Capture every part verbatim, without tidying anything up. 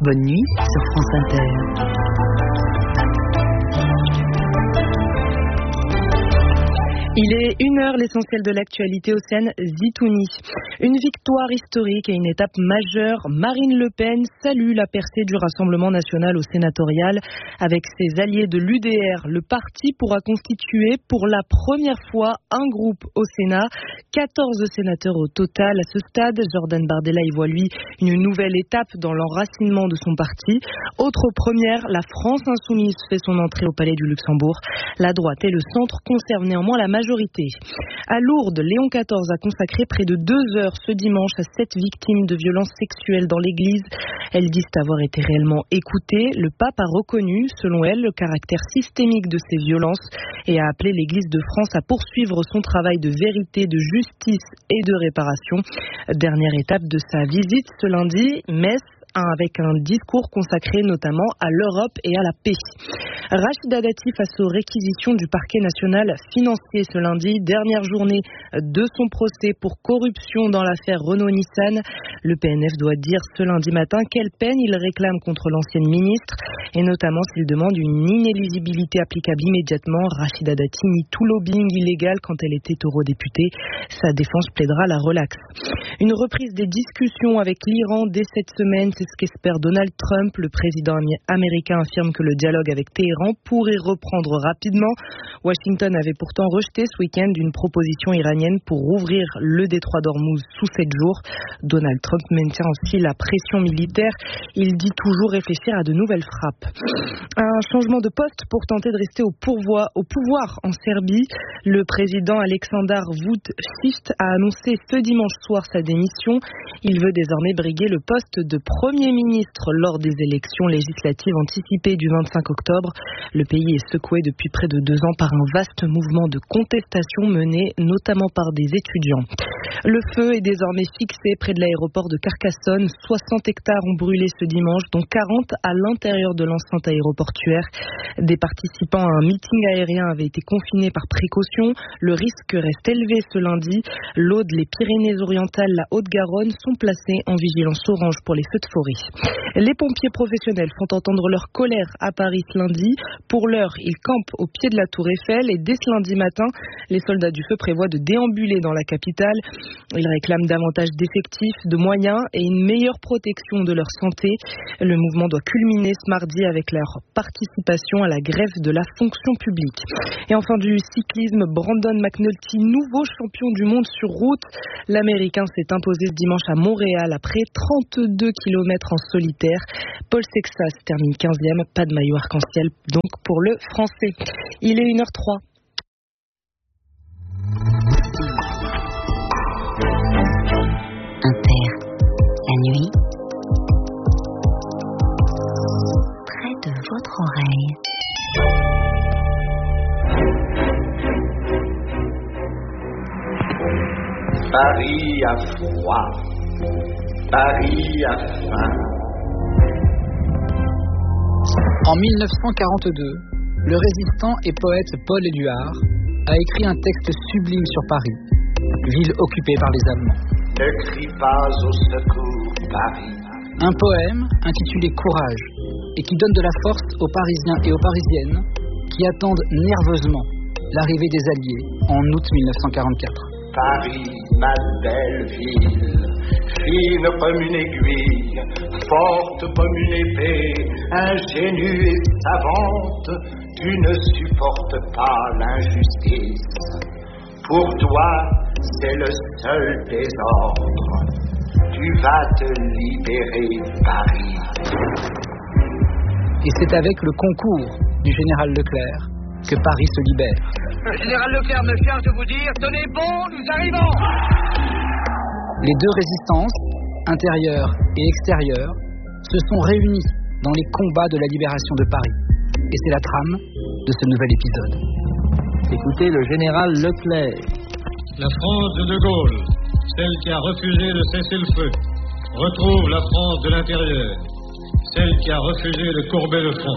Bonne nuit sur France Inter. Il est une heure, l'essentiel de l'actualité au Sen Zitouni. Une victoire historique et une étape majeure. Marine Le Pen salue la percée du Rassemblement national au sénatorial. Avec ses alliés de l'U D R, le parti pourra constituer pour la première fois un groupe au Sénat. quatorze sénateurs au total à ce stade. Jordan Bardella y voit, lui, une nouvelle étape dans l'enracinement de son parti. Autre première, la France insoumise fait son entrée au Palais du Luxembourg. La droite et le centre conservent néanmoins la majorité. À Lourdes, Léon quatorze a consacré près de deux heures ce dimanche à sept victimes de violences sexuelles dans l'église. Elles disent avoir été réellement écoutées. Le pape a reconnu, selon elle, le caractère systémique de ces violences et a appelé l'église de France à poursuivre son travail de vérité, de justice et de réparation. Dernière étape de sa visite ce lundi, Metz, avec un discours consacré notamment à l'Europe et à la paix. Rachida Dati face aux réquisitions du parquet national financier ce lundi, dernière journée de son procès pour corruption dans l'affaire Renault-Nissan. Le P N F doit dire ce lundi matin quelle peine il réclame contre l'ancienne ministre et notamment s'il demande une inéligibilité applicable immédiatement. Rachida Dati nie tout lobbying illégal quand elle était eurodéputée. Sa défense plaidera la relaxe. Une reprise des discussions avec l'Iran dès cette semaine, c'est ce qu'espère Donald Trump. Le président américain affirme que le dialogue avec Téhéran pourrait reprendre rapidement. Washington avait pourtant rejeté ce week-end une proposition iranienne pour rouvrir le détroit d'Ormuz sous sept jours. Donald Trump maintient aussi la pression militaire. Il dit toujours réfléchir à de nouvelles frappes. Un changement de poste pour tenter de rester au pouvoir, au pouvoir en Serbie. Le président Aleksandar Vučić a annoncé ce dimanche soir sa démission. Il veut désormais briguer le poste de Premier ministre lors des élections législatives anticipées du vingt-cinq octobre. Le pays est secoué depuis près de deux ans par un vaste mouvement de contestation mené notamment par des étudiants. Le feu est désormais fixé près de l'aéroport de Carcassonne. soixante hectares ont brûlé ce dimanche, dont quarante à l'intérieur de l'enceinte aéroportuaire. Des participants à un meeting aérien avaient été confinés par précaution. Le risque reste élevé ce lundi. L'Aude, les Pyrénées-Orientales, la Haute-Garonne sont placés en vigilance orange pour les feux de forêt. Les pompiers professionnels font entendre leur colère à Paris ce lundi. Pour l'heure, ils campent au pied de la Tour Eiffel et dès ce lundi matin, les soldats du feu prévoient de déambuler dans la capitale. Ils réclament davantage d'effectifs, de moyens et une meilleure protection de leur santé. Le mouvement doit culminer ce mardi avec leur participation à la grève de la fonction publique. Et enfin du cyclisme, Brandon McNulty, nouveau champion du monde sur route. L'Américain s'est imposé ce dimanche à Montréal après trente-deux kilomètres en solitaire. Paul Sexas termine quinzième, pas de maillot arc-en-ciel donc pour le Français. Il est une heure trois. Inter, la nuit, près de votre oreille. Paris a froid, Paris a faim. En mille neuf cent quarante-deux, le résistant et poète Paul Éluard a écrit un texte sublime sur Paris, ville occupée par les Allemands. Ne crie pas au secours, Paris. Un poème intitulé Courage et qui donne de la force aux Parisiens et aux Parisiennes qui attendent nerveusement l'arrivée des Alliés en août mille neuf cent quarante-quatre. Paris, ma belle ville, fine comme une aiguille, forte comme une épée, ingénue et savante, tu ne supportes pas l'injustice. Pour toi, c'est le seul désordre. Tu vas te libérer, Paris. Et c'est avec le concours du général Leclerc que Paris se libère. Le général Leclerc me charge de vous dire, tenez bon, nous arrivons. Les deux résistances, intérieure et extérieure, se sont réunies dans les combats de la libération de Paris. Et c'est la trame de ce nouvel épisode. Écoutez le général Leclerc. La France de De Gaulle, celle qui a refusé de cesser le feu, retrouve la France de l'intérieur, celle qui a refusé de courber le front.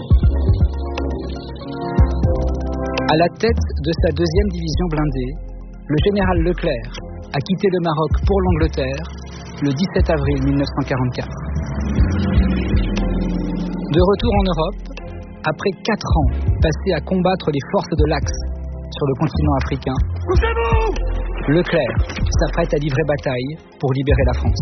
À la tête de sa deuxième division blindée, le général Leclerc a quitté le Maroc pour l'Angleterre le dix-sept avril mille neuf cent quarante-quatre. De retour en Europe, après quatre ans passés à combattre les forces de l'Axe sur le continent africain, Leclerc s'apprête à livrer bataille pour libérer la France.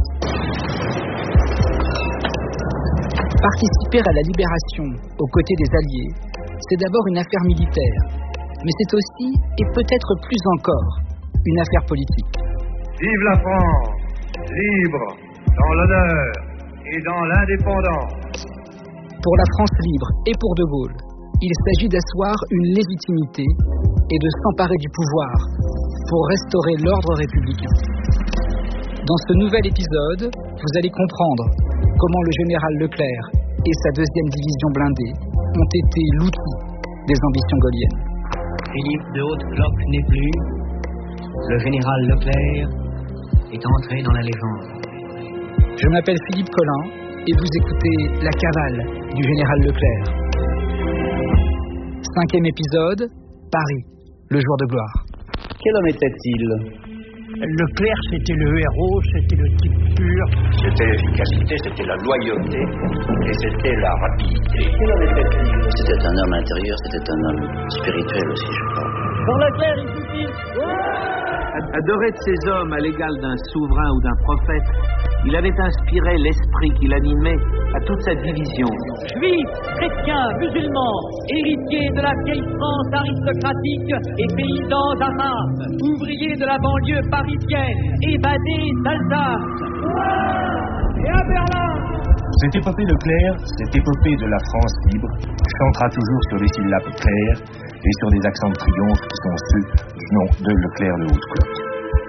Participer à la libération aux côtés des Alliés, c'est d'abord une affaire militaire, mais c'est aussi, et peut-être plus encore, une affaire politique. Vive la France, libre, dans l'honneur et dans l'indépendance. Pour la France libre et pour De Gaulle, il s'agit d'asseoir une légitimité et de s'emparer du pouvoir pour restaurer l'ordre républicain. Dans ce nouvel épisode, vous allez comprendre comment le général Leclerc et sa deuxième division blindée ont été l'outil des ambitions gaulliennes. Philippe de Haute-Cloque n'est plus. Le général Leclerc est entré dans la légende. Je m'appelle Philippe Collin et vous écoutez La Cavale du général Leclerc. Cinquième épisode, Paris, le jour de gloire. Quel homme était-il ? Leclerc, c'était le héros, c'était le type pur. C'était l'efficacité, c'était la loyauté et c'était la rapidité. Quel homme était-il ? C'était un homme intérieur, c'était un homme spirituel aussi, je crois. Pour Leclerc, il suffit. Adoré de ces hommes à l'égal d'un souverain ou d'un prophète, il avait inspiré l'esprit qui l'animait à toute sa division. Juifs, chrétiens, musulmans, héritiers de la vieille France aristocratique et paysans arabes, ouvriers de la banlieue parisienne, évadés d'Alsace. Et à Berlin! Cette épopée Leclerc, cette épopée de la France libre, chantera toujours sur des syllabes claires et sur des accents de triomphe qui sont ceux du nom de Leclerc de Haute-Cloque.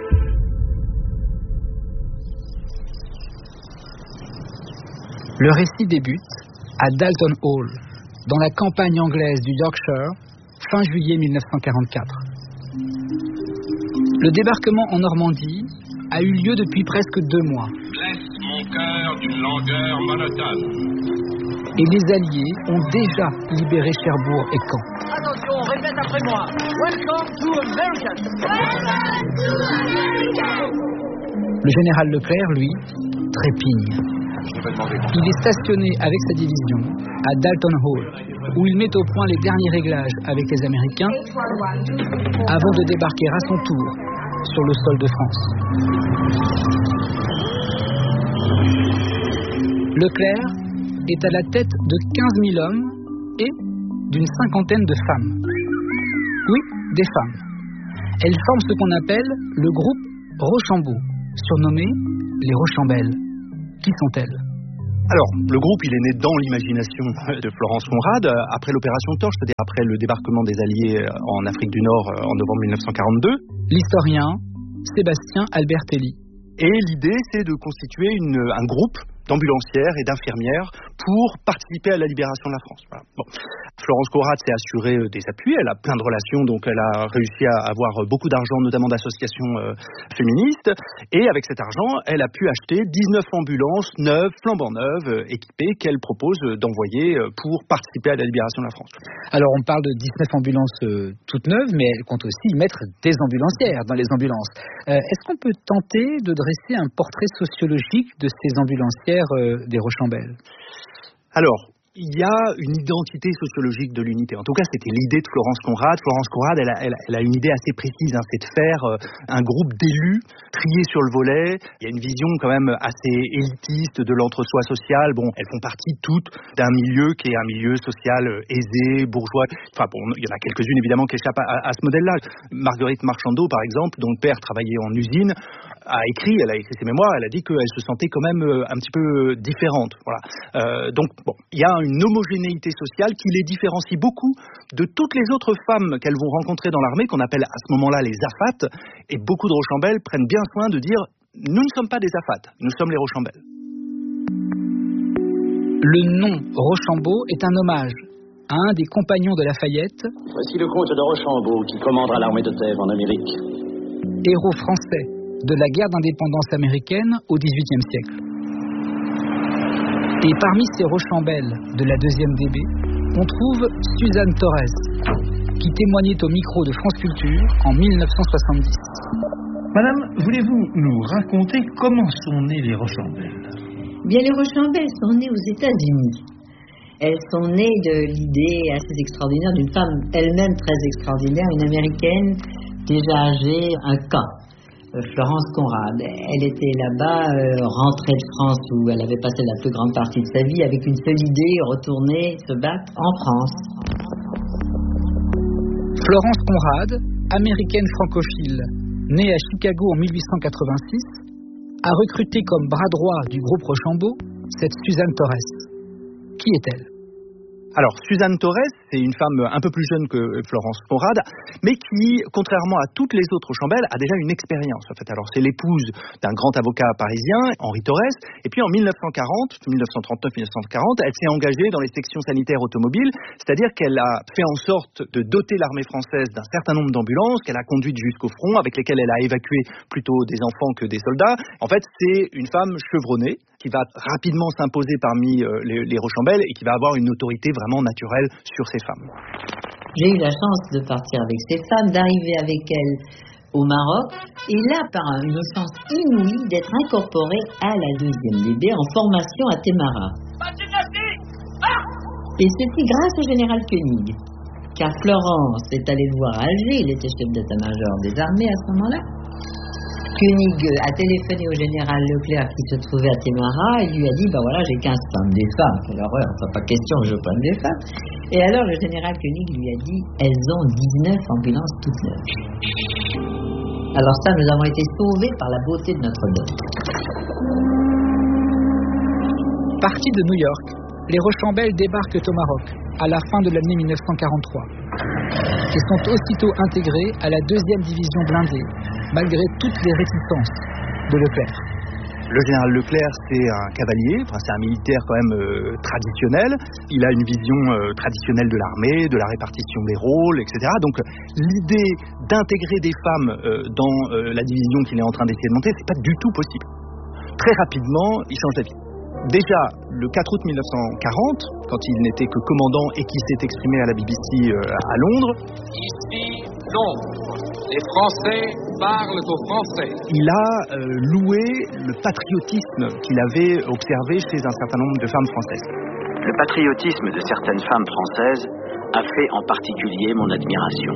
Le récit débute à Dalton Hall, dans la campagne anglaise du Yorkshire, fin juillet mille neuf cent quarante-quatre. Le débarquement en Normandie a eu lieu depuis presque deux mois. Blesse mon cœur d'une langueur monotone. Et les Alliés ont déjà libéré Cherbourg et Caen. Attention, répète après moi. Welcome to America. Welcome to America. Le général Leclerc, lui, trépigne. Il est stationné avec sa division à Dalton Hall, où il met au point les derniers réglages avec les Américains avant de débarquer à son tour sur le sol de France. Leclerc est à la tête de quinze mille hommes et d'une cinquantaine de femmes. Oui, des femmes. Elles forment ce qu'on appelle le groupe Rochambeau, surnommé les Rochambelles. Qui sont-elles ? Alors, le groupe, il est né dans l'imagination de Florence Conrad, après l'opération Torche, c'est-à-dire après le débarquement des Alliés en Afrique du Nord en novembre mille neuf cent quarante-deux. L'historien Sébastien Albertelli. Et l'idée, c'est de constituer une, un groupe d'ambulancières et d'infirmières pour participer à la libération de la France. Voilà. Bon. Florence Conrad s'est assurée des appuis, elle a plein de relations, donc elle a réussi à avoir beaucoup d'argent, notamment d'associations euh, féministes, et avec cet argent, elle a pu acheter dix-neuf ambulances neuves, flambant neuves, euh, équipées, qu'elle propose d'envoyer euh, pour participer à la libération de la France. Alors on parle de dix-neuf ambulances euh, toutes neuves, mais elle compte aussi mettre des ambulancières dans les ambulances. Euh, est-ce qu'on peut tenter de dresser un portrait sociologique de ces ambulancières des Rochambelles? Alors, il y a une identité sociologique de l'unité. En tout cas, c'était l'idée de Florence Conrad. Florence Conrad, elle a, elle, elle a une idée assez précise, hein, c'est de faire euh, un groupe d'élus triés sur le volet. Il y a une vision quand même assez élitiste de l'entre-soi social. Bon, elles font partie toutes d'un milieu qui est un milieu social euh, aisé, bourgeois. Enfin bon, il y en a quelques-unes évidemment qui échappent à, à ce modèle-là. Marguerite Marchandeau, par exemple, dont le père travaillait en usine, a écrit, elle a écrit ses mémoires, elle a dit qu'elle se sentait quand même euh, un petit peu différente. Voilà. Euh, donc bon, il y a une homogénéité sociale qui les différencie beaucoup de toutes les autres femmes qu'elles vont rencontrer dans l'armée, qu'on appelle à ce moment-là les Afat, et beaucoup de Rochambelles prennent bien soin de dire « nous ne sommes pas des Afat, nous sommes les Rochambelles ». Le nom Rochambeau est un hommage à un des compagnons de Lafayette. Voici le comte de Rochambeau qui commandera l'armée de Thèbes en Amérique. Héros français de la guerre d'indépendance américaine au dix-huitième siècle. Et parmi ces Rochambelles de la deuxième D B, on trouve Suzanne Torres, qui témoignait au micro de France Culture en mille neuf cent soixante-dix. Madame, voulez-vous nous raconter comment sont nés les Rochambelles ? Bien, les Rochambelles sont nés aux États-Unis. elles sont nées de l'idée assez extraordinaire d'une femme elle-même très extraordinaire, une américaine déjà âgée, un cas. Florence Conrad. Elle était là-bas, euh, rentrée de France où elle avait passé la plus grande partie de sa vie avec une seule idée, retourner se battre en France. Florence Conrad, américaine francophile, née à Chicago en mille huit cent quatre-vingt-six, a recruté comme bras droit du groupe Rochambeau cette Suzanne Torres. Qui est-elle ? Alors, Suzanne Torres, c'est une femme un peu plus jeune que Florence Conrad, mais qui, contrairement à toutes les autres Rochambeau, a déjà une expérience. En fait, alors c'est l'épouse d'un grand avocat parisien, Henri Torres, et puis en mille neuf cent quarante, mille neuf cent trente-neuf mille neuf cent quarante, elle s'est engagée dans les sections sanitaires automobiles, c'est-à-dire qu'elle a fait en sorte de doter l'armée française d'un certain nombre d'ambulances, qu'elle a conduites jusqu'au front, avec lesquelles elle a évacué plutôt des enfants que des soldats. En fait, c'est une femme chevronnée, qui va rapidement s'imposer parmi euh, les, les Rochambeau et qui va avoir une autorité vraiment naturelle sur ces femmes. J'ai eu la chance de partir avec ces femmes, d'arriver avec elles au Maroc, et là, par une chance inouïe, d'être incorporée à la deuxième D B en formation à Témara. Et c'était grâce au général Koenig, car Florence est allée le voir à Alger, il était chef d'état-major des armées à ce moment-là. Koenig a téléphoné au général Leclerc qui se trouvait à Témara et lui a dit bah voilà, j'ai quinze femmes, des femmes, quelle horreur, enfin pas question que je prenne des femmes. Et alors le général Koenig lui a dit elles ont dix-neuf ambulances toutes neuves. Alors ça, nous avons été sauvés par la beauté de notre dot. Partis de New York, les Rochambeau débarquent au Maroc à la fin de l'année mille neuf cent quarante-trois et sont aussitôt intégrés à la deuxième division blindée, malgré toutes les réticences de Leclerc. Le général Leclerc, c'est un cavalier, enfin, c'est un militaire quand même euh, traditionnel. Il a une vision euh, traditionnelle de l'armée, de la répartition des rôles, et cetera. Donc l'idée d'intégrer des femmes euh, dans euh, la division qu'il est en train d'essayer de monter, c'est pas du tout possible. Très rapidement, il change d'avis. Déjà, le quatre août mille neuf cent quarante, quand il n'était que commandant et qu'il s'est exprimé à la B B C euh, à Londres. Ici, Londres. Les Français parlent aux Français. Il a euh, loué le patriotisme qu'il avait observé chez un certain nombre de femmes françaises. Le patriotisme de certaines femmes françaises a fait en particulier mon admiration.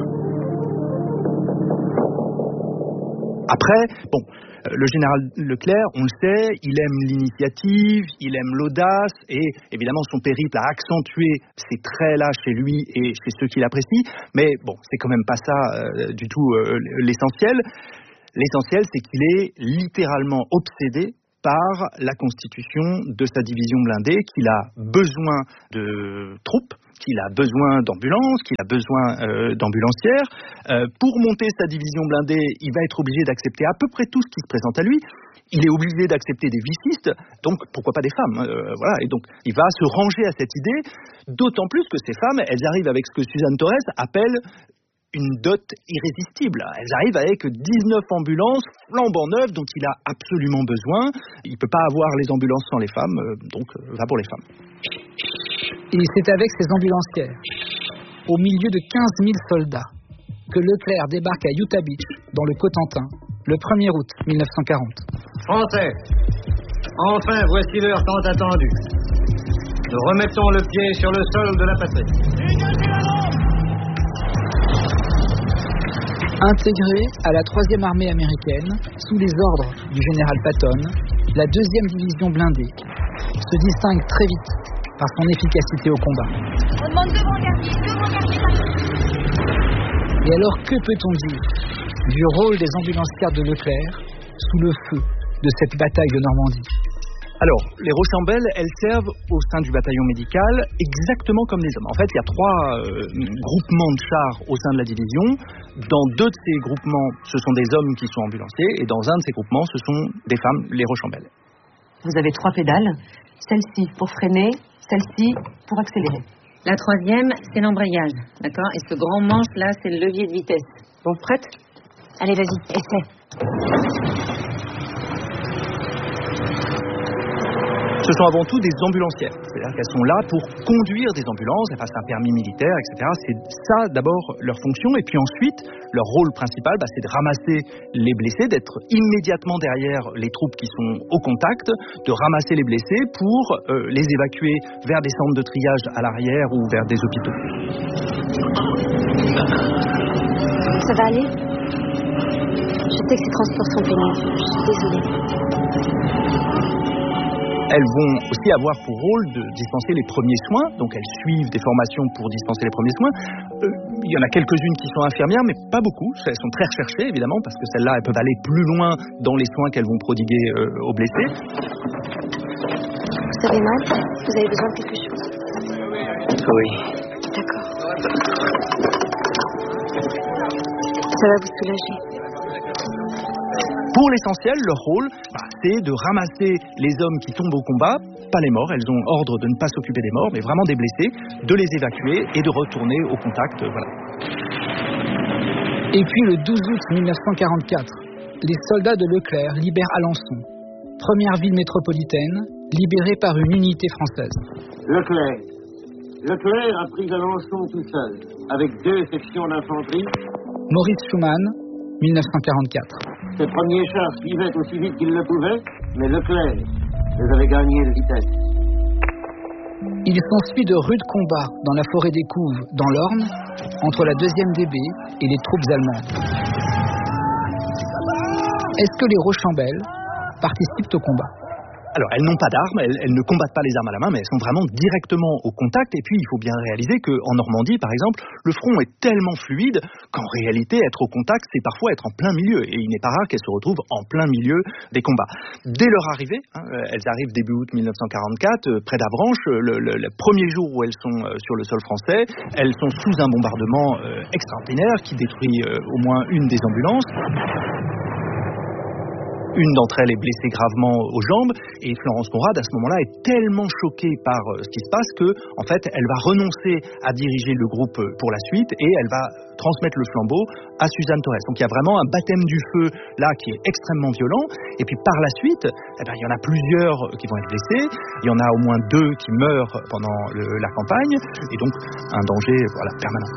Après, bon, le général Leclerc, on le sait, il aime l'initiative, il aime l'audace et évidemment son périple a accentué ces traits-là chez lui et chez ceux qu'il apprécie. Mais bon, c'est quand même pas ça euh, du tout euh, l'essentiel. L'essentiel, c'est qu'il est littéralement obsédé par la constitution de sa division blindée, qu'il a besoin de troupes, qu'il a besoin d'ambulances, qu'il a besoin euh, d'ambulancières. Euh, pour monter sa division blindée, il va être obligé d'accepter à peu près tout ce qui se présente à lui. Il est obligé d'accepter des vicistes, donc pourquoi pas des femmes, euh, voilà. Et donc il va se ranger à cette idée, d'autant plus que ces femmes, elles arrivent avec ce que Suzanne Torres appelle une dot irrésistible. Elles arrivent avec dix-neuf ambulances flambant neuves dont il a absolument besoin. Il ne peut pas avoir les ambulances sans les femmes, donc va pour les femmes. Et c'est avec ces ambulancières, au milieu de quinze mille soldats, que Leclerc débarque à Utah Beach, dans le Cotentin, le premier août mille neuf cent quarante. Français, enfin voici l'heure tant attendue. Nous remettons le pied sur le sol de la patrie. Intégrée à la troisième armée américaine, sous les ordres du général Patton, la deuxième division blindée se distingue très vite par son efficacité au combat. On demande deux brancardiers, deux brancardiers. Et alors, que peut-on dire du rôle des ambulancières de Leclerc sous le feu de cette bataille de Normandie ? Alors, les Rochambeau, elles servent au sein du bataillon médical exactement comme les hommes. En fait, il y a trois euh, groupements de chars au sein de la division. Dans deux de ces groupements, ce sont des hommes qui sont ambulanciers, et dans un de ces groupements, ce sont des femmes, les Rochambeau. Vous avez trois pédales, celle-ci pour freiner, celle-ci pour accélérer. La troisième, c'est l'embrayage, d'accord ? Et ce grand manche là, c'est le levier de vitesse. Bon, prête ? Allez, vas-y, essaie. Ce Ce sont avant tout des ambulancières, c'est-à-dire qu'elles sont là pour conduire des ambulances, elles passent un permis militaire, et cetera. C'est ça d'abord leur fonction, et puis ensuite, leur rôle principal, bah, c'est de ramasser les blessés, d'être immédiatement derrière les troupes qui sont au contact, de ramasser les blessés pour euh, les évacuer vers des centres de triage à l'arrière ou vers des hôpitaux. Ça va aller ? Je sais que ces transports sont pénibles, je suis désolée. Elles vont aussi avoir pour rôle de dispenser les premiers soins, donc elles suivent des formations pour dispenser les premiers soins. Euh, il y en a quelques-unes qui sont infirmières, mais pas beaucoup. Elles sont très recherchées, évidemment, parce que celles-là, elles peuvent aller plus loin dans les soins qu'elles vont prodiguer euh, aux blessés. Vous avez mal ? Vous avez besoin de quelque chose ? Oui. D'accord. Ça va vous soulager. Pour l'essentiel, leur rôle, bah, c'est de ramasser les hommes qui tombent au combat, pas les morts, elles ont ordre de ne pas s'occuper des morts, mais vraiment des blessés, de les évacuer et de retourner au contact. Voilà. Et puis le douze août mille neuf cent quarante-quatre, les soldats de Leclerc libèrent Alençon, première ville métropolitaine, libérée par une unité française. Leclerc. Leclerc a pris Alençon tout seul, avec deux sections d'infanterie. Maurice Schumann, mille neuf cent quarante-quatre. Ses premiers chars suivaient aussi vite qu'ils le pouvaient, mais Leclerc les avait gagnés de vitesse. Il s'ensuit de rudes combats dans la forêt des Couves, dans l'Orne, entre la deuxième D B et les troupes allemandes. Est-ce que les Rochambeles participent au combat ? Alors, elles n'ont pas d'armes, elles, elles ne combattent pas les armes à la main, mais elles sont vraiment directement au contact. Et puis, il faut bien réaliser qu'en Normandie, par exemple, le front est tellement fluide qu'en réalité, être au contact, c'est parfois être en plein milieu. Et il n'est pas rare qu'elles se retrouvent en plein milieu des combats. Dès leur arrivée, hein, elles arrivent début août mille neuf cent quarante-quatre, euh, près d'Avranches, le, le, le premier jour où elles sont euh, sur le sol français, elles sont sous un bombardement euh, extraordinaire qui détruit euh, au moins une des ambulances. Une d'entre elles est blessée gravement aux jambes et Florence Conrad, à ce moment-là, est tellement choquée par ce qui se passe que, en fait, elle va renoncer à diriger le groupe pour la suite et elle va transmettre le flambeau à Suzanne Torres. Donc il y a vraiment un baptême du feu là qui est extrêmement violent. Et puis par la suite, eh ben, il y en a plusieurs qui vont être blessés. Il y en a au moins deux qui meurent pendant le, la campagne et donc un danger voilà, permanent.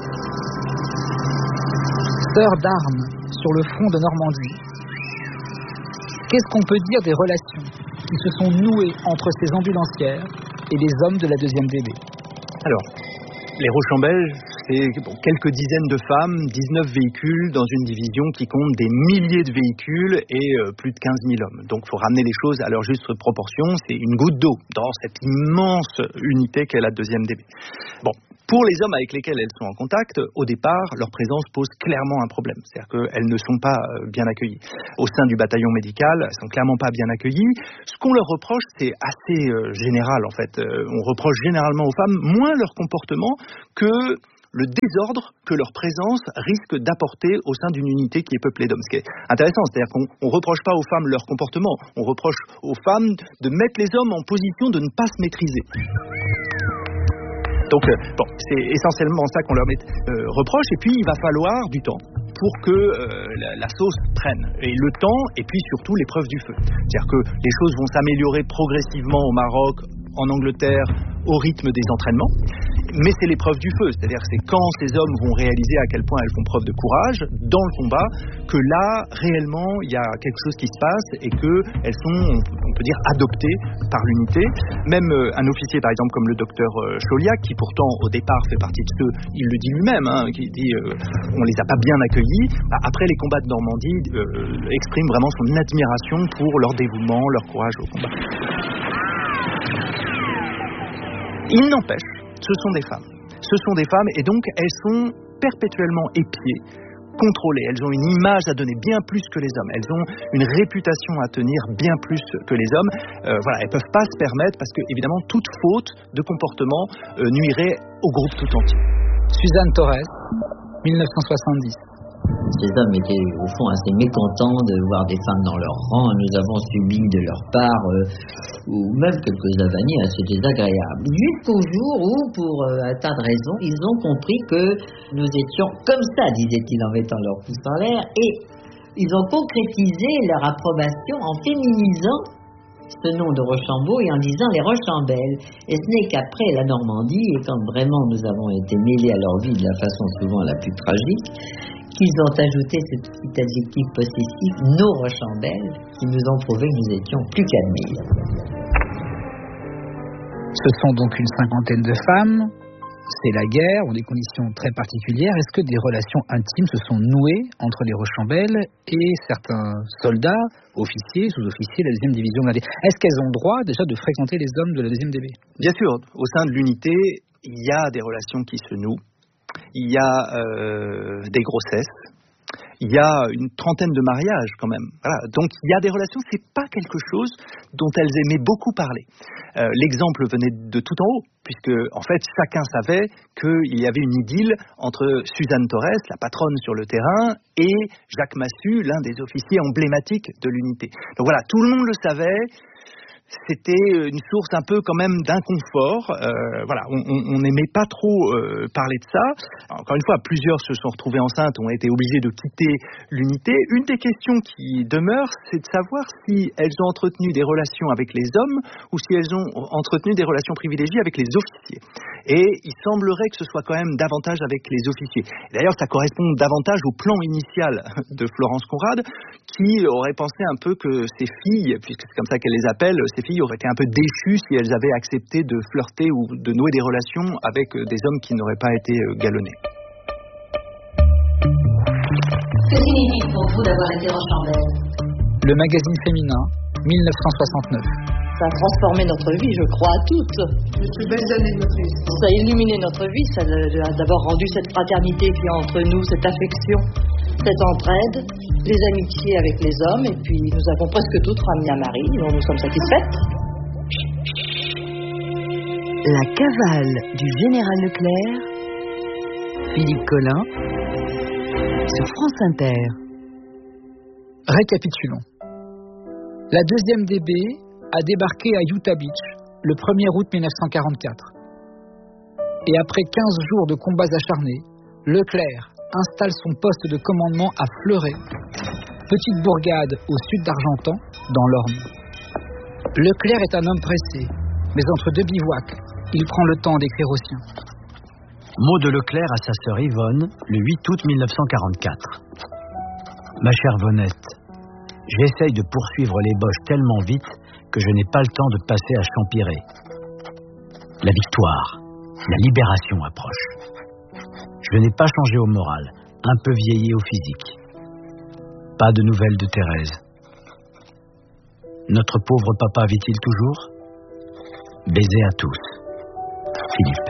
Sœurs d'armes sur le front de Normandie. Qu'est-ce qu'on peut dire des relations qui se sont nouées entre ces ambulancières et les hommes de la deuxième D B ? Alors, les Rochambeles, c'est bon, quelques dizaines de femmes, dix-neuf véhicules dans une division qui compte des milliers de véhicules et euh, plus de quinze mille hommes. Donc il faut ramener les choses à leur juste proportion. C'est une goutte d'eau dans cette immense unité qu'est la deuxième D B. Bon. Pour les hommes avec lesquels elles sont en contact, au départ, leur présence pose clairement un problème. C'est-à-dire qu'elles ne sont pas bien accueillies. Au sein du bataillon médical, elles ne sont clairement pas bien accueillies. Ce qu'on leur reproche, c'est assez euh, général en fait. Euh, on reproche généralement aux femmes moins leur comportement que le désordre que leur présence risque d'apporter au sein d'une unité qui est peuplée d'hommes. Ce qui est intéressant, c'est-à-dire qu'on ne reproche pas aux femmes leur comportement, on reproche aux femmes de mettre les hommes en position de ne pas se maîtriser. Donc, euh, bon, c'est essentiellement ça qu'on leur met euh, reproche. Et puis, il va falloir du temps pour que euh, la, la sauce prenne. Et le temps, et puis surtout l'épreuve du feu. C'est-à-dire que les choses vont s'améliorer progressivement au Maroc, en Angleterre, au rythme des entraînements. Mais c'est l'épreuve du feu. C'est-à-dire que c'est quand ces hommes vont réaliser à quel point elles font preuve de courage dans le combat que là, réellement, il y a quelque chose qui se passe et qu'elles sont, on peut dire, adoptées par l'unité. Même euh, un officier, par exemple, comme le docteur euh, Chauliac, qui pourtant, au départ, fait partie de ceux, il le dit lui-même, hein, qui dit euh, on les a pas bien accueillis, bah, après les combats de Normandie, euh, exprime vraiment son admiration pour leur dévouement, leur courage au combat. Il n'empêche, ce sont des femmes. Ce sont des femmes et donc elles sont perpétuellement épiées, contrôlées. Elles ont une image à donner bien plus que les hommes. Elles ont une réputation à tenir bien plus que les hommes. Euh, voilà, elles ne peuvent pas se permettre parce que, évidemment, toute faute de comportement euh, nuirait au groupe tout entier. Suzanne Torres, mille neuf cent soixante-dix. Ces hommes étaient au fond assez mécontents de voir des femmes dans leur rang. Nous avons subi de leur part, euh, ou même quelques avanies assez désagréables. Jusqu'au jour où, pour euh, un tas de raisons, ils ont compris que nous étions comme ça, disaient-ils en mettant leur pouce en l'air, et ils ont concrétisé leur approbation en féminisant ce nom de Rochambeau et en disant les Rochambelles. Et ce n'est qu'après la Normandie, et quand vraiment nous avons été mêlés à leur vie de la façon souvent la plus tragique, qu'ils ont ajouté ce petit adjectif possessif, nos Rochambelles, qui nous ont prouvé que nous étions plus qu'admis. Ce sont donc une cinquantaine de femmes, c'est la guerre, ont des conditions très particulières. Est-ce que des relations intimes se sont nouées entre les Rochambelles et certains soldats, officiers, sous-officiers de la deuxième division blindée? Est-ce qu'elles ont droit déjà de fréquenter les hommes de la deuxième D B? Bien sûr, au sein de l'unité, il y a des relations qui se nouent, il y a euh, des grossesses, il y a une trentaine de mariages quand même. Voilà. Donc il y a des relations, c'est pas quelque chose dont elles aimaient beaucoup parler. Euh, l'exemple venait de tout en haut, puisque en fait chacun savait qu'il y avait une idylle entre Suzanne Torres, la patronne sur le terrain, et Jacques Massu, l'un des officiers emblématiques de l'unité. Donc voilà, tout le monde le savait. C'était une source un peu quand même d'inconfort. Euh, voilà, on n'aimait pas trop euh, parler de ça. Alors, encore une fois, plusieurs se sont retrouvés enceintes, ont été obligés de quitter l'unité. Une des questions qui demeure, c'est de savoir si elles ont entretenu des relations avec les hommes ou si elles ont entretenu des relations privilégiées avec les officiers. Et il semblerait que ce soit quand même davantage avec les officiers. Et d'ailleurs, ça correspond davantage au plan initial de Florence Conrad, qui aurait pensé un peu que ses filles, puisque c'est comme ça qu'elle les appelle, ces filles auraient été un peu déchues si elles avaient accepté de flirter ou de nouer des relations avec des hommes qui n'auraient pas été galonnés. Que signifie pour vous d'avoir été Rochambelle? Le magazine féminin, dix-neuf cent soixante-neuf. Ça a transformé notre vie, je crois, à toutes. Les plus belles années de notre vie. Ça a illuminé notre vie, ça a d'abord rendu cette fraternité qui est entre nous, cette affection, cette entraide, les amitiés avec les hommes, et puis nous avons presque toutes ramené à Marie, dont nous sommes satisfaites. La cavale du général Leclerc, Philippe Collin, sur France Inter. Récapitulons. La deuxième D B a débarqué à Utah Beach le premier août mille neuf cent quarante-quatre. Et après quinze jours de combats acharnés, Leclerc installe son poste de commandement à Fleuret, petite bourgade au sud d'Argentan, dans l'Orne. Leclerc est un homme pressé, mais entre deux bivouacs, il prend le temps d'écrire aux siens. Mot de Leclerc à sa sœur Yvonne, le huit août mille neuf cent quarante-quatre. Ma chère Vonette, j'essaye de poursuivre les Boches tellement vite que je n'ai pas le temps de passer à Champiré. La victoire, la libération approche. Je n'ai pas changé au moral, un peu vieilli au physique. Pas de nouvelles de Thérèse. Notre pauvre papa vit-il toujours? Baiser à tous. Philippe.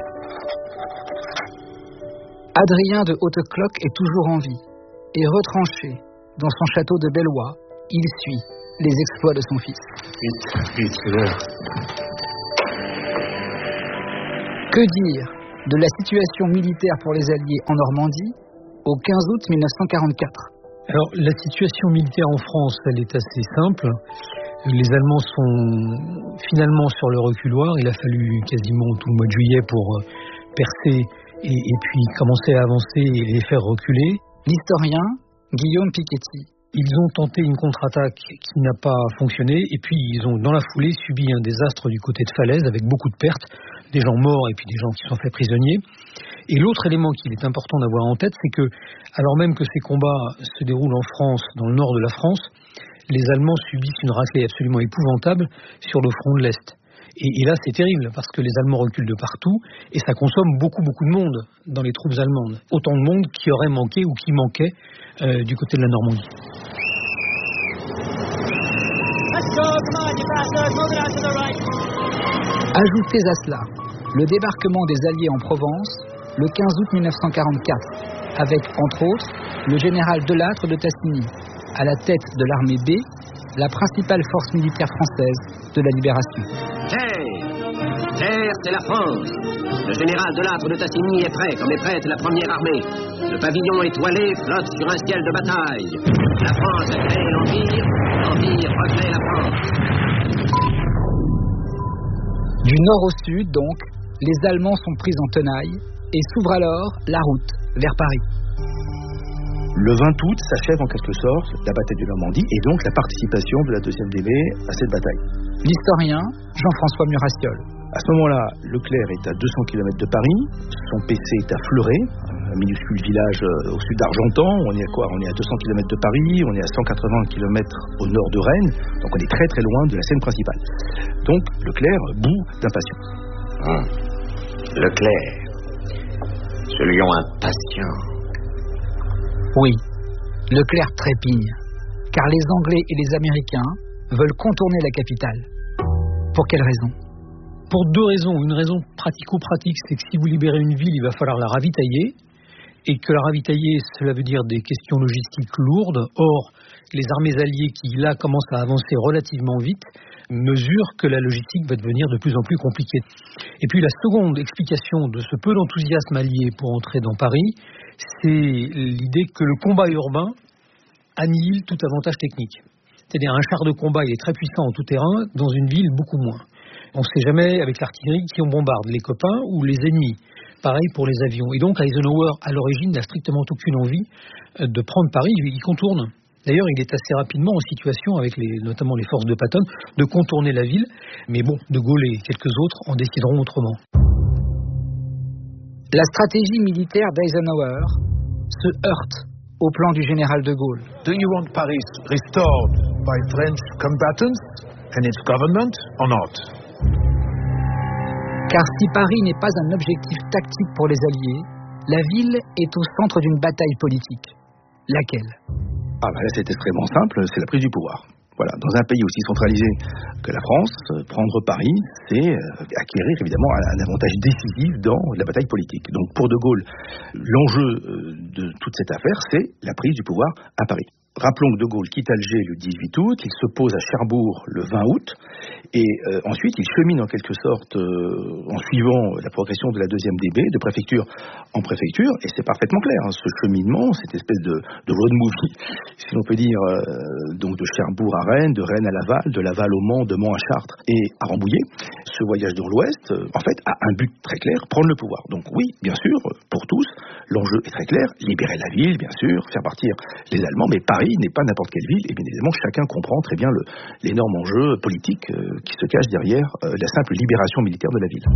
Adrien de Hautecloque est toujours en vie et retranché dans son château de Bellois. Il suit les exploits de son fils. Vite, vite, c'est l'heure. Que dire de la situation militaire pour les Alliés en Normandie au quinze août mille neuf cent quarante-quatre? Alors, la situation militaire en France, elle est assez simple. Les Allemands sont finalement sur le reculoir. Il a fallu quasiment tout le mois de juillet pour percer et, et puis commencer à avancer et les faire reculer. L'historien Guillaume Piketty. Ils ont tenté une contre-attaque qui n'a pas fonctionné et puis ils ont dans la foulée subi un désastre du côté de Falaise avec beaucoup de pertes, des gens morts et puis des gens qui sont faits prisonniers. Et l'autre élément qu'il est important d'avoir en tête, c'est que alors même que ces combats se déroulent en France, dans le nord de la France, les Allemands subissent une raclée absolument épouvantable sur le front de l'Est. Et, et là, c'est terrible, parce que les Allemands reculent de partout, et ça consomme beaucoup, beaucoup de monde dans les troupes allemandes. Autant de monde qui aurait manqué ou qui manquait euh, du côté de la Normandie. Ajoutez à cela le débarquement des Alliés en Provence le quinze août mille neuf cent quarante-quatre, avec, entre autres, le général Delattre de Tassigny, à la tête de l'armée B, la principale force militaire française de la libération. Terre, terre, c'est la France. Le général Delattre de Tassigny est prêt, comme est prête la première armée. Le pavillon étoilé flotte sur un ciel de bataille. La France a créé l'Empire, l'Empire reconnaît la France. Du nord au sud, donc, les Allemands sont pris en tenaille et s'ouvre alors la route vers Paris. Le vingt août s'achève en quelque sorte la bataille de Normandie et donc la participation de la deuxième D B à cette bataille. L'historien Jean-François Murassiol. À ce moment-là, Leclerc est à deux cents kilomètres de Paris, son P C est à Fleuret, un minuscule village au sud d'Argentan. On est à quoi? On est à deux cents kilomètres de Paris, on est à cent quatre-vingts kilomètres au nord de Rennes, donc on est très très loin de la scène principale. Donc Leclerc bout d'impatience. Hum. Leclerc, ce lion impatient. Oui, Leclerc trépigne, car les Anglais et les Américains veulent contourner la capitale. Pour quelle raison? Pour deux raisons. Une raison pratico-pratique, c'est que si vous libérez une ville, il va falloir la ravitailler. Et que la ravitailler, cela veut dire des questions logistiques lourdes. Or, les armées alliées qui, là, commencent à avancer relativement vite, mesurent que la logistique va devenir de plus en plus compliquée. Et puis la seconde explication de ce peu d'enthousiasme allié pour entrer dans Paris, c'est l'idée que le combat urbain annihile tout avantage technique. C'est-à-dire un char de combat, il est très puissant en tout terrain, dans une ville, beaucoup moins. On ne sait jamais avec l'artillerie qui on bombarde, les copains ou les ennemis. Pareil pour les avions. Et donc Eisenhower, à l'origine, n'a strictement aucune envie de prendre Paris, il contourne. D'ailleurs, il est assez rapidement en situation, avec les, notamment les forces de Patton, de contourner la ville. Mais bon, De Gaulle et quelques autres en décideront autrement. La stratégie militaire d'Eisenhower se heurte au plan du général de Gaulle. Do you want Paris restored by French combatants and its government or not? Car si Paris n'est pas un objectif tactique pour les Alliés, la ville est au centre d'une bataille politique. Laquelle? Ah ben là c'est extrêmement simple, c'est la prise du pouvoir. Voilà, dans un pays aussi centralisé que la France, prendre Paris, c'est acquérir évidemment un avantage décisif dans la bataille politique. Donc pour De Gaulle, l'enjeu de toute cette affaire, c'est la prise du pouvoir à Paris. Rappelons que De Gaulle quitte Alger le dix-huit août, il se pose à Cherbourg le vingt août, et euh, ensuite il chemine en quelque sorte euh, en suivant la progression de la deuxième D B, de préfecture en préfecture, et c'est parfaitement clair, hein, ce cheminement, cette espèce de, de road movie, si l'on peut dire, euh, donc de Cherbourg à Rennes, de Rennes à Laval, de Laval au Mans, de Mans à Chartres et à Rambouillet, ce voyage dans l'Ouest, euh, en fait, a un but très clair, prendre le pouvoir. Donc oui, bien sûr, pour tous, l'enjeu est très clair, libérer la ville, bien sûr, faire partir les Allemands, mais Paris n'est pas n'importe quelle ville, et bien évidemment chacun comprend très bien le, l'énorme enjeu politique euh, qui se cache derrière euh, la simple libération militaire de la ville.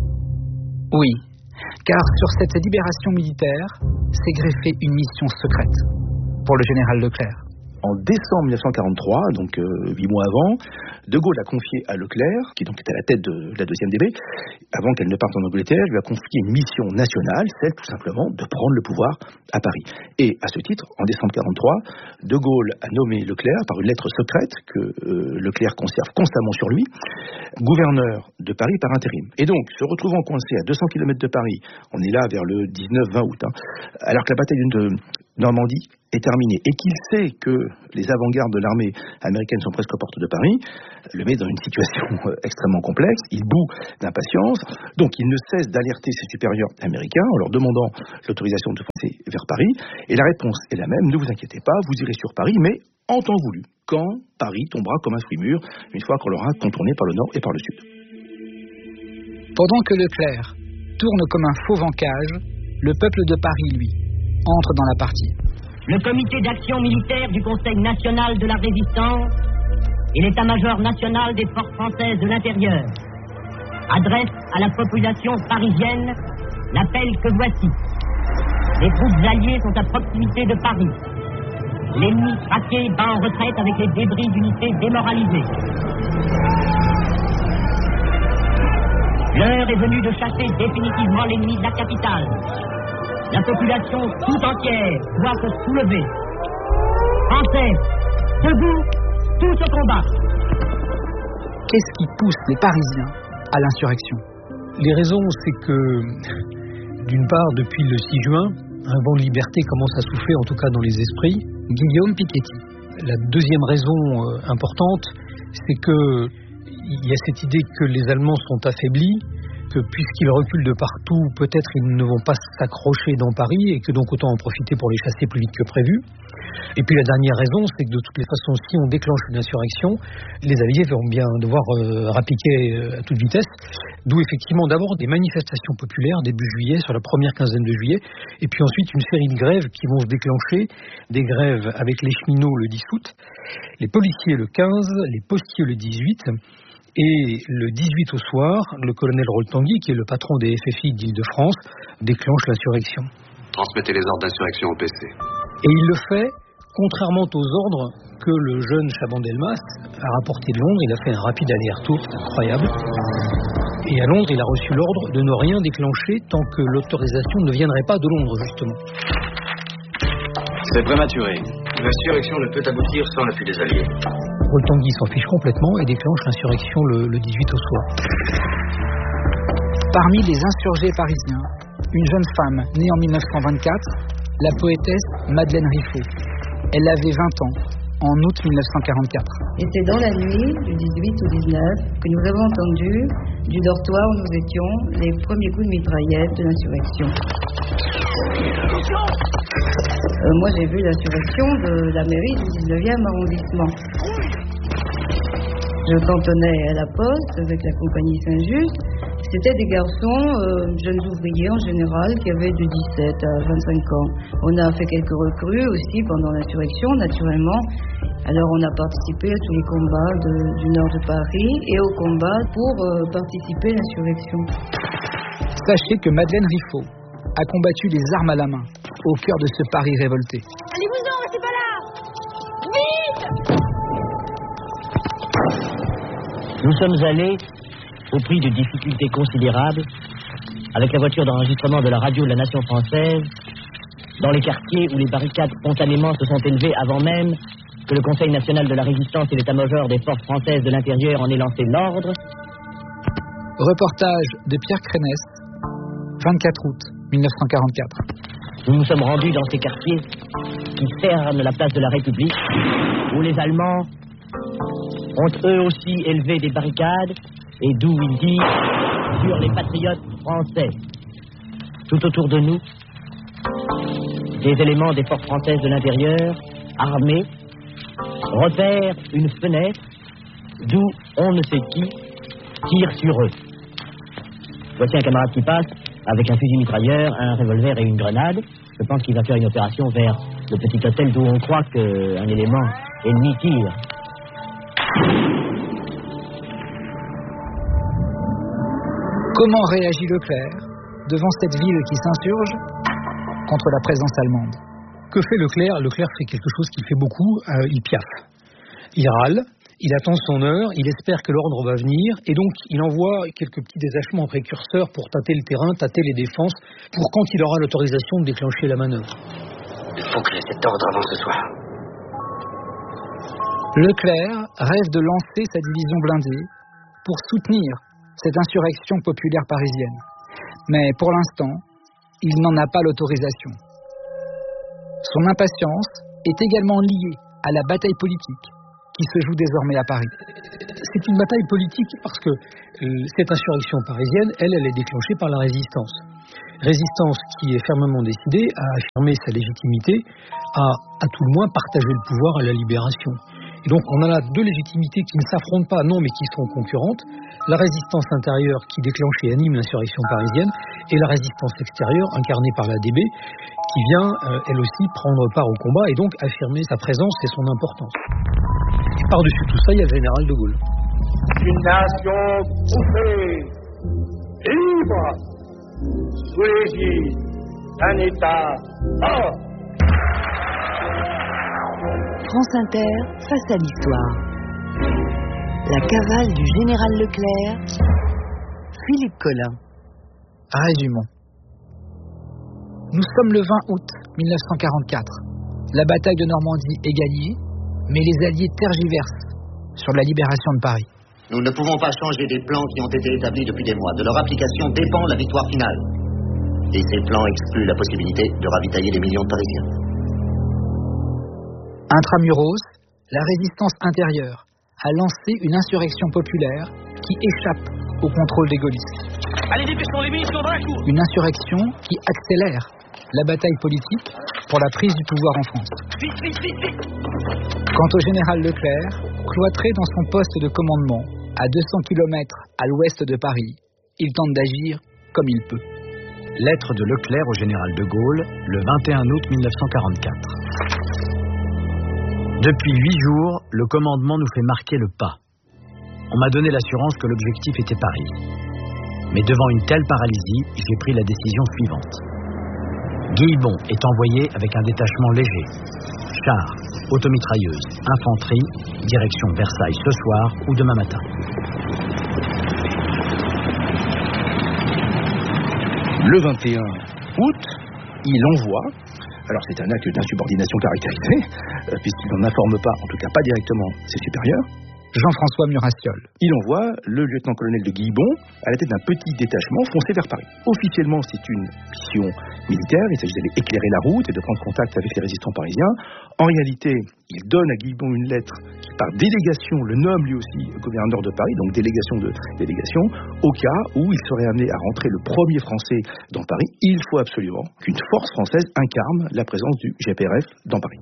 Oui, car sur cette libération militaire s'est greffée une mission secrète pour le général Leclerc. En décembre mille neuf cent quarante-trois, donc euh, huit mois avant, De Gaulle a confié à Leclerc, qui donc était à la tête de la deuxième D B, avant qu'elle ne parte en Angleterre, lui a confié une mission nationale, celle tout simplement de prendre le pouvoir à Paris. Et à ce titre, en décembre quarante-trois, De Gaulle a nommé Leclerc, par une lettre secrète que euh, Leclerc conserve constamment sur lui, gouverneur de Paris par intérim. Et donc, se retrouvant coincé à deux cents kilomètres de Paris, on est là vers le dix-neuf vingt août, hein, alors que la bataille de Normandie est terminé et qu'il sait que les avant-gardes de l'armée américaine sont presque aux portes de Paris, le met dans une situation extrêmement complexe, il bout d'impatience, donc il ne cesse d'alerter ses supérieurs américains en leur demandant l'autorisation de foncer vers Paris, et la réponse est la même, ne vous inquiétez pas, vous irez sur Paris, mais en temps voulu, quand Paris tombera comme un fruit mûr, une fois qu'on l'aura contourné par le nord et par le sud. Pendant que Leclerc tourne comme un fauve en cage, le peuple de Paris, lui, entre dans la partie. Le comité d'action militaire du Conseil national de la résistance et l'état-major national des forces françaises de l'intérieur adressent à la population parisienne l'appel que voici. Les troupes alliées sont à proximité de Paris. L'ennemi traqué bat en retraite avec les débris d'unités démoralisées. L'heure est venue de chasser définitivement l'ennemi de la capitale. La population tout entière doit se soulever. Français, debout, tous au combat. Qu'est-ce qui pousse les Parisiens à l'insurrection? Les raisons, c'est que, d'une part, depuis le six juin, un vent de liberté commence à souffler, en tout cas dans les esprits. Guillaume Piketty. La deuxième raison euh, importante, c'est que il y a cette idée que les Allemands sont affaiblis, que puisqu'ils reculent de partout, peut-être ils ne vont pas s'accrocher dans Paris et que donc autant en profiter pour les chasser plus vite que prévu. Et puis la dernière raison, c'est que de toutes les façons, si on déclenche une insurrection, les Alliés vont bien devoir euh, rappiquer euh, à toute vitesse, d'où effectivement d'abord des manifestations populaires début juillet, sur la première quinzaine de juillet, et puis ensuite une série de grèves qui vont se déclencher, des grèves avec les cheminots le dix août, les policiers le quinze, les postiers le dix-huit, Et le dix-huit au soir, le colonel Roltanguy, qui est le patron des F F I d'Île-de-France, déclenche l'insurrection. Transmettez les ordres d'insurrection au P C. Et il le fait contrairement aux ordres que le jeune Chaban-Delmas a rapportés de Londres. Il a fait un rapide aller-retour, c'est incroyable. Et à Londres, il a reçu l'ordre de ne rien déclencher tant que l'autorisation ne viendrait pas de Londres, justement. C'est prématuré. L'insurrection ne peut aboutir sans l'appui des Alliés. Roltanguy s'en fiche complètement et déclenche l'insurrection le, le dix-huit au soir. Parmi les insurgés parisiens, une jeune femme née en mille neuf cent vingt-quatre, la poétesse Madeleine Riffaut. Elle avait vingt ans, en août mille neuf cent quarante-quatre. Et c'est dans la nuit du dix-huit au dix-neuf que nous avons entendu, du dortoir où nous étions, les premiers coups de mitraillette de l'insurrection. Euh, moi j'ai vu l'insurrection de la mairie du dix-neuvième arrondissement. Je cantonnais à la poste avec la compagnie Saint-Just. C'était des garçons, euh, jeunes ouvriers en général, qui avaient de dix-sept à vingt-cinq ans. On a fait quelques recrues aussi pendant l'insurrection, naturellement. Alors on a participé à tous les combats de, du nord de Paris et aux combats pour euh, participer à l'insurrection. Sachez que Madeleine Riffaut a combattu les armes à la main au cœur de ce Paris révolté. Allez-vous-en, c'est pas là! Vite! Nous sommes allés, au prix de difficultés considérables, avec la voiture d'enregistrement de la radio de la Nation française, dans les quartiers où les barricades spontanément se sont élevées avant même que le Conseil national de la résistance et l'état-major des forces françaises de l'intérieur en ait lancé l'ordre. Reportage de Pierre Crénès, vingt-quatre août mille neuf cent quarante-quatre. Nous nous sommes rendus dans ces quartiers qui cernent la place de la République, où les Allemands ont eux aussi élevé des barricades, et d'où ils disent sur les patriotes français. Tout autour de nous, des éléments des forces françaises de l'intérieur, armés, repèrent une fenêtre, d'où on ne sait qui tire sur eux. Voici un camarade qui passe avec un fusil mitrailleur, un revolver et une grenade. Je pense qu'il va faire une opération vers le petit hôtel d'où on croit qu'un élément ennemi tire. Comment réagit Leclerc devant cette ville qui s'insurge contre la présence allemande? Que fait Leclerc? Leclerc fait quelque chose qu'il fait beaucoup, euh, il piaffe. Il râle, il attend son heure, il espère que l'ordre va venir, et donc il envoie quelques petits détachements précurseurs pour tâter le terrain, tâter les défenses, pour quand il aura l'autorisation de déclencher la manœuvre. Il faut que cet ordre avant ce soir. Leclerc rêve de lancer sa division blindée pour soutenir cette insurrection populaire parisienne. Mais pour l'instant, il n'en a pas l'autorisation. Son impatience est également liée à la bataille politique qui se joue désormais à Paris. C'est une bataille politique parce que cette insurrection parisienne, elle, elle est déclenchée par la résistance. Résistance qui est fermement décidée à affirmer sa légitimité, à, à tout le moins partager le pouvoir à la libération. Et donc on a là deux légitimités qui ne s'affrontent pas, non, mais qui sont concurrentes. La résistance intérieure qui déclenche et anime l'insurrection parisienne, et la résistance extérieure incarnée par l'A D B, qui vient, euh, elle aussi, prendre part au combat et donc affirmer sa présence et son importance. Et par-dessus tout ça, il y a le général de Gaulle. Une nation bouffée, libre, sous l'égide d'un État fort. France Inter, face à l'histoire. La cavale du général Leclerc, Philippe Collin. Résumons. Nous sommes le vingt août mille neuf cent quarante-quatre. La bataille de Normandie est gagnée, mais les Alliés tergiversent sur la libération de Paris. Nous ne pouvons pas changer des plans qui ont été établis depuis des mois. De leur application dépend la victoire finale. Et ces plans excluent la possibilité de ravitailler des millions de Parisiens. Intramuros, la résistance intérieure a lancé une insurrection populaire qui échappe au contrôle des gaullistes. Allez, dépêchons les ministres dans la cour. Une insurrection qui accélère la bataille politique pour la prise du pouvoir en France. Vite, vite, vite, vite. Quant au général Leclerc, cloîtré dans son poste de commandement à deux cents kilomètres à l'ouest de Paris, il tente d'agir comme il peut. Lettre de Leclerc au général de Gaulle, le vingt et un août mille neuf cent quarante-quatre. Depuis huit jours, le commandement nous fait marquer le pas. On m'a donné l'assurance que l'objectif était Paris. Mais devant une telle paralysie, j'ai pris la décision suivante. Guillebon est envoyé avec un détachement léger. Chars, automitrailleuses, infanterie, direction Versailles ce soir ou demain matin. Le vingt et un août, il envoie, alors c'est un acte d'insubordination caractérisé, euh, puisqu'il n'en informe pas, en tout cas pas directement, ses supérieurs. Jean-François Murassiol. Il envoie le lieutenant-colonel de Guillebon à la tête d'un petit détachement foncé vers Paris. Officiellement, c'est une mission militaire, il s'agit d'aller éclairer la route et de prendre contact avec les résistants parisiens. En réalité, il donne à Guillebon une lettre qui, par délégation, le nomme lui aussi gouverneur de Paris, donc délégation de délégation, au cas où il serait amené à rentrer le premier Français dans Paris. Il faut absolument qu'une force française incarne la présence du G P R F dans Paris.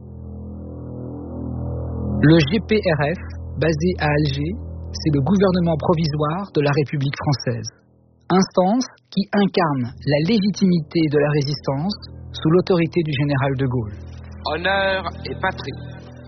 Le G P R F, basé à Alger, c'est le gouvernement provisoire de la République française. Instance qui incarne la légitimité de la résistance sous l'autorité du général de Gaulle. Honneur et patrie.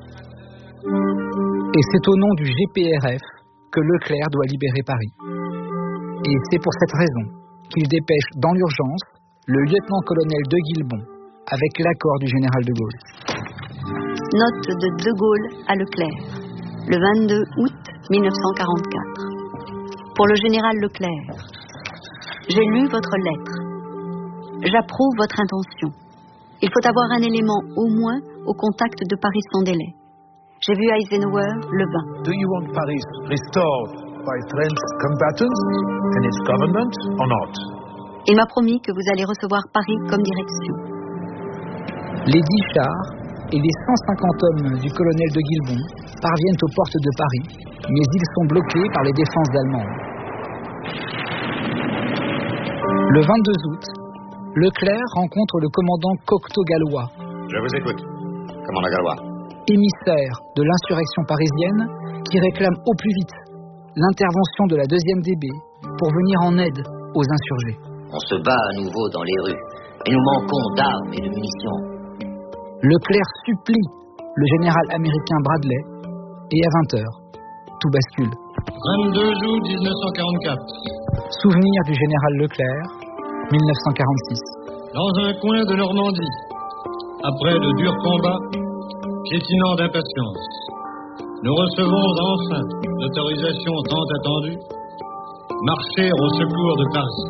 Et c'est au nom du G P R F que Leclerc doit libérer Paris. Et c'est pour cette raison qu'il dépêche dans l'urgence le lieutenant-colonel de Guillebon avec l'accord du général de Gaulle. Note de De Gaulle à Leclerc, le vingt-deux août mille neuf cent quarante-quatre. Pour le général Leclerc, j'ai lu votre lettre. J'approuve votre intention. Il faut avoir un élément au moins au contact de Paris sans délai. J'ai vu Eisenhower le vingt. Do you want Paris restored by French combatants and its government or not? Il m'a promis que vous allez recevoir Paris comme direction. Les dix chars et les cent cinquante hommes du colonel de Guillebon parviennent aux portes de Paris, mais ils sont bloqués par les défenses allemandes. Le vingt-deux août, Leclerc rencontre le commandant Cocteau-Gallois. Je vous écoute, commandant Gallois. Émissaire de l'insurrection parisienne qui réclame au plus vite l'intervention de la deuxième D B pour venir en aide aux insurgés. On se bat à nouveau dans les rues et nous manquons d'armes et de munitions. Leclerc supplie le général américain Bradley et à vingt heures, tout bascule. vingt-deux août mille neuf cent quarante-quatre. Souvenir du général Leclerc, mille neuf cent quarante-six. Dans un coin de Normandie, après de durs combats, piétinant d'impatience, nous recevons enfin l'autorisation tant attendue, marcher au secours de Paris.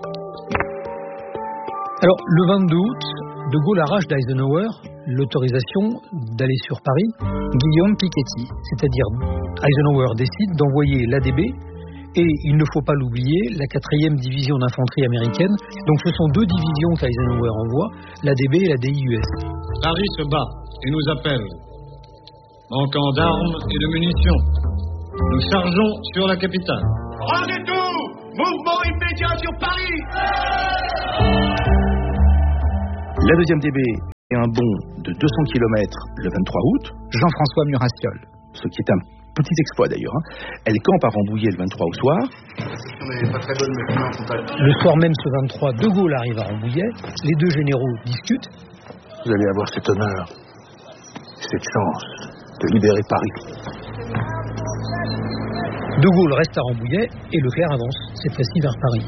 Alors, le vingt-deux août, De Gaulle arrache d'Eisenhower l'autorisation d'aller sur Paris. Guillaume Piketty, c'est-à-dire Eisenhower décide d'envoyer l'A D B et, il ne faut pas l'oublier, la quatrième division d'infanterie américaine. Donc ce sont deux divisions qu'Eisenhower envoie, l'A D B et la D I U S. Paris se bat et nous appelle. Manquant d'armes et de munitions, nous chargeons sur la capitale. Rendez tout! Mouvement immédiat sur Paris! La deuxième D B est un bond de deux cents kilomètres le vingt-trois août. Jean-François Murassiol. Ce qui est un petit exploit d'ailleurs. Hein. Elle campe à Rambouillet le vingt-trois au soir. Pas très bonne, mais le soir même, ce vingt-trois, De Gaulle arrive à Rambouillet. Les deux généraux discutent. Vous allez avoir cet honneur, cette chance de libérer Paris. De Gaulle reste à Rambouillet et Leclerc avance, cette fois-ci vers Paris.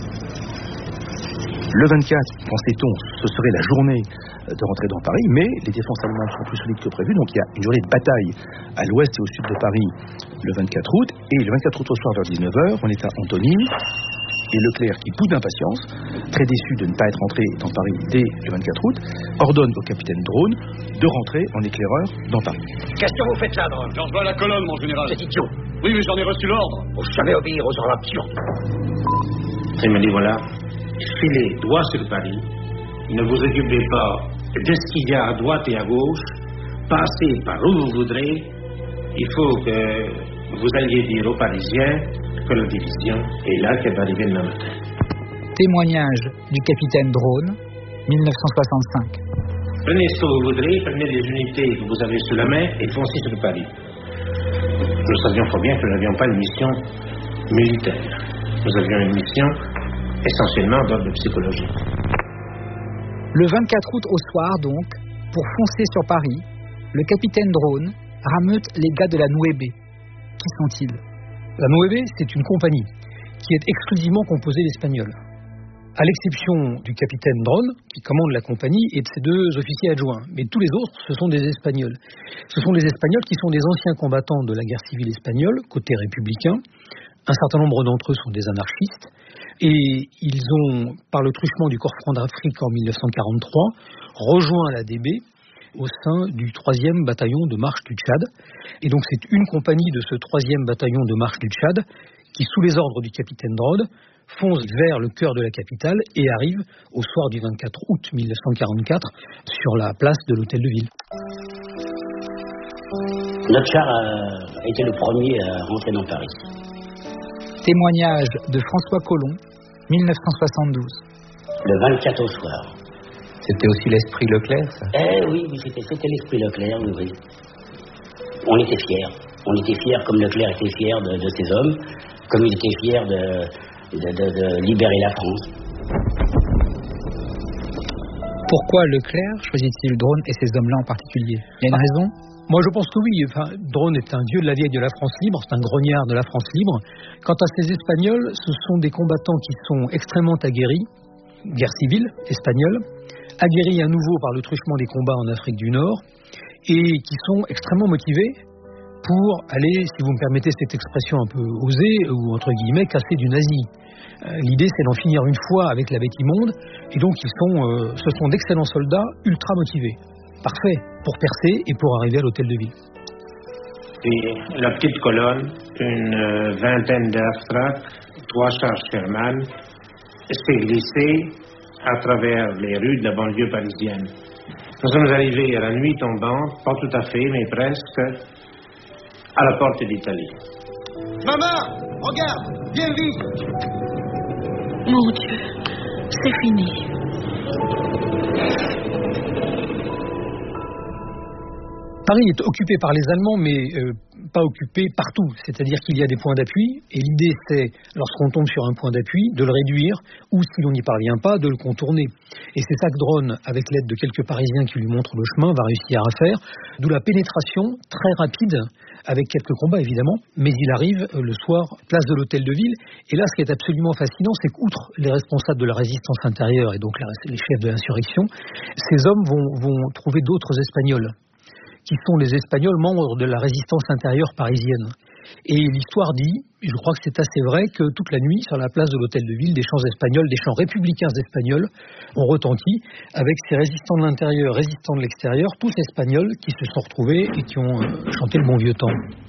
Le vingt-quatre, pensait-on, ce serait la journée de rentrer dans Paris, mais les défenses allemandes sont plus solides que prévu, donc il y a une journée de bataille à l'ouest et au sud de Paris le vingt-quatre août, et le vingt-quatre août au soir vers dix-neuf heures, on est à Antony, et Leclerc, qui boude d'impatience, très déçu de ne pas être rentré dans Paris dès le vingt-quatre août, ordonne au capitaine Drone de rentrer en éclaireur dans Paris. Qu'est-ce que vous faites là, Drone? J'envoie la colonne, mon général. C'est idiot. Oui, mais j'en ai reçu l'ordre. Vous savez obéir aux ordres absurdes. Il me dit, voilà, filez droit sur Paris, ne vous occupez pas de ce qu'il y a à droite et à gauche, passez par où vous voudrez, il faut que vous alliez dire aux Parisiens que la division est là, qu'elle va arriver demain matin. Témoignage du capitaine Drone, mille neuf cent soixante-cinq. Prenez ce que vous voudrez, prenez les unités que vous avez sous la main et foncez sur Paris. Nous savions fort bien que nous n'avions pas une mission militaire. Nous avions une mission essentiellement d'ordre psychologique. Le vingt-quatre août au soir, donc, pour foncer sur Paris, le capitaine Drone rameute les gars de la Nouébé. Qui sont-ils? La Nueve, c'est une compagnie qui est exclusivement composée d'Espagnols, à l'exception du capitaine Dron, qui commande la compagnie, et de ses deux officiers adjoints. Mais tous les autres, ce sont des Espagnols. Ce sont des Espagnols qui sont des anciens combattants de la guerre civile espagnole, côté républicain. Un certain nombre d'entre eux sont des anarchistes. Et ils ont, par le truchement du corps franc d'Afrique en mille neuf cent quarante-trois, rejoint l'A D B au sein du troisième bataillon de marche du Tchad. Et donc c'est une compagnie de ce troisième bataillon de marche du Tchad qui, sous les ordres du capitaine Drode, fonce vers le cœur de la capitale et arrive au soir du vingt-quatre août mille neuf cent quarante-quatre sur la place de l'Hôtel de Ville. Notre char a été le premier à rentrer dans Paris. Témoignage de François Colomb, mille neuf cent soixante-douze. Le vingt-quatre au soir. C'était aussi l'esprit Leclerc, ça? Eh oui, oui c'était, c'était l'esprit Leclerc, oui, oui. On était fiers. On était fiers comme Leclerc était fier de, de ses hommes, comme il était fier de, de, de, de libérer la France. Pourquoi Leclerc choisit-il Dron et ces hommes-là en particulier? Il y a une raison? Moi, je pense que oui. Enfin, Dron est un dieu de la vieille de la France libre, c'est un grognard de la France libre. Quant à ces Espagnols, ce sont des combattants qui sont extrêmement aguerris, guerre civile espagnole, aguerris à nouveau par le truchement des combats en Afrique du Nord, et qui sont extrêmement motivés pour aller, si vous me permettez cette expression un peu osée, ou entre guillemets, casser du nazi. Euh, l'idée, c'est d'en finir une fois avec la bête immonde, et donc ils sont, euh, ce sont d'excellents soldats ultra motivés. Parfait pour percer et pour arriver à l'Hôtel de Ville. Et la petite colonne, une euh, vingtaine d'airstrats, trois chars Sherman, s'est glissée à travers les rues de la banlieue parisienne. Nous sommes arrivés à la nuit tombante, pas tout à fait, mais presque, à la porte d'Italie. Maman, regarde, viens vite. Mon Dieu, c'est fini. Paris est occupé par les Allemands, mais euh, pas occupé partout. C'est-à-dire qu'il y a des points d'appui, et l'idée c'est, lorsqu'on tombe sur un point d'appui, de le réduire, ou si l'on n'y parvient pas, de le contourner. Et c'est ça que Dron, avec l'aide de quelques Parisiens qui lui montrent le chemin, va réussir à faire, d'où la pénétration très rapide, avec quelques combats évidemment, mais il arrive le soir, place de l'Hôtel de Ville, et là ce qui est absolument fascinant, c'est qu'outre les responsables de la résistance intérieure, et donc les chefs de l'insurrection, ces hommes vont, vont trouver d'autres Espagnols, qui sont les Espagnols membres de la résistance intérieure parisienne. Et l'histoire dit, je crois que c'est assez vrai, que toute la nuit, sur la place de l'Hôtel de Ville, des chants espagnols, des chants républicains espagnols ont retenti, avec ces résistants de l'intérieur, résistants de l'extérieur, tous espagnols qui se sont retrouvés et qui ont chanté le bon vieux temps.